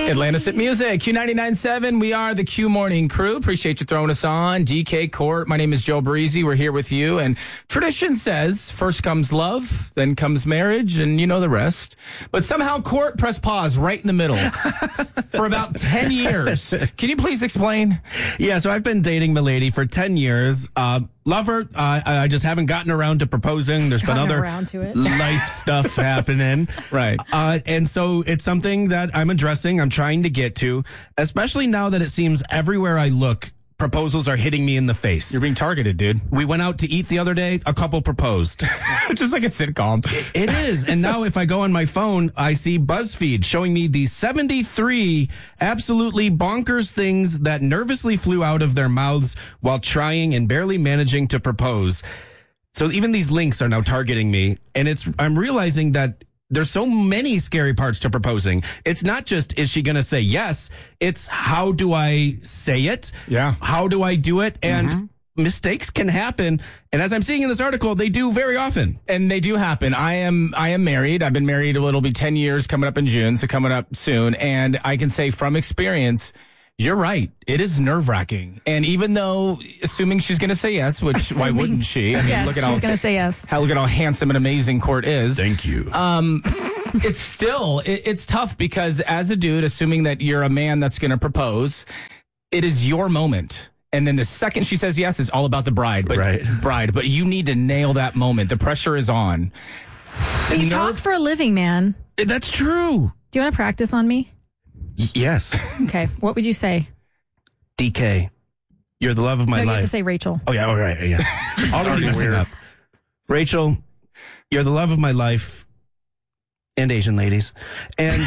Atlantis at Music, Q99.7. We are the Q Morning Crew. Appreciate you throwing us on. DK Court. My name is Joe Breezy. We're here with you. And tradition says first comes love, then comes marriage, and you know the rest. But somehow Court pressed pause right in the middle for about 10 years. Can you please explain? Yeah, so I've been dating Milady for 10 years. Love her. I just haven't gotten around to proposing. There's been other life stuff happening. Right. And so it's something that I'm addressing. I'm trying to get to, especially now that it seems everywhere I look, proposals are hitting me in the face. You're being targeted, dude. We went out to eat the other day. A couple proposed. Just like a sitcom. It is. And now if I go on my phone, I see BuzzFeed showing me the 73 absolutely bonkers things that nervously flew out of their mouths while trying and barely managing to propose. So even these links are now targeting me. And I'm realizing that there's so many scary parts to proposing. It's not just, is she going to say yes? It's how do I say it? Yeah. How do I do it? And mistakes can happen. And as I'm seeing in this article, they do very often. And they do happen. I am married. I've been married. It'll be 10 years coming up in June. So coming up soon. And I can say from experience, you're right. It is nerve-wracking. And even though, assuming she's going to say yes, which why wouldn't she? I mean, yes, look at she's going to say yes. Look at how handsome and amazing Court is. Thank you. It's still, it's tough because as a dude, assuming that you're a man that's going to propose, it is your moment. And then the second she says yes, it's all about the bride. But you need to nail that moment. The pressure is on. You talk for a living, man. That's true. Do you want to practice on me? Yes. Okay. What would you say? DK, you're the love of my You life. have to say Rachel. Oh, yeah. All right. Yeah. Already messing up. Rachel, you're the love of my life. And Asian ladies. And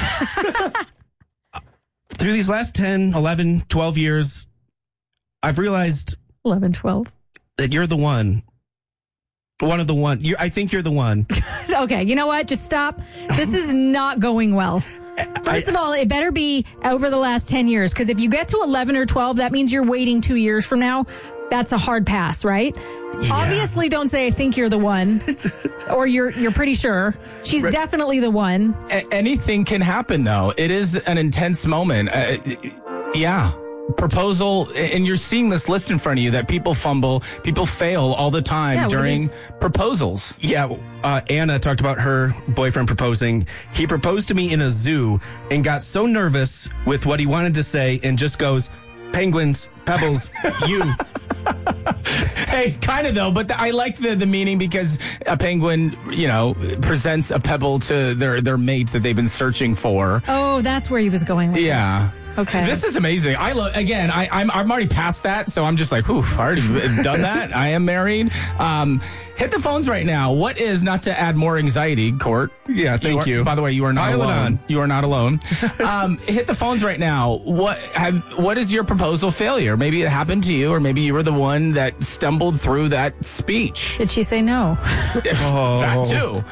through these last 10, 11, 12 years, I've realized 11, 12. that you're the one. One of the one. I think you're the one. Okay. You know what? Just stop. This is not going well. First of all, it better be over the last 10 years, because if you get to 11 or 12, that means you're waiting 2 years from now. That's a hard pass, right? Yeah. Obviously, don't say I think you're the one, or you're pretty sure. She's definitely the one. Anything can happen, though. It is an intense moment. Yeah. Proposal, and you're seeing this list in front of you that people fumble, people fail all the time during proposals. Yeah, Anna talked about her boyfriend proposing. He proposed to me in a zoo and got so nervous with what he wanted to say and just goes, penguins, pebbles, you. Hey, kind of though, but I like the meaning, because a penguin, presents a pebble to their mate that they've been searching for. Oh, that's where he was going with Yeah. It. Okay. This is amazing. I'm already past that, so I'm just like, whew, I already done that. I am married. Hit the phones right now. What is, not to add more anxiety, Court? Yeah, thank you. By the way, you are not Pile alone. You are not alone. Hit the phones right now. What is your proposal failure? Maybe it happened to you, or maybe you were the one that stumbled through that speech. Did she say no? That too.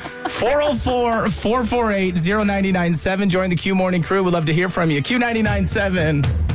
404-448-0997. Join the Q Morning Crew. We'd love to hear from you. Q99.7.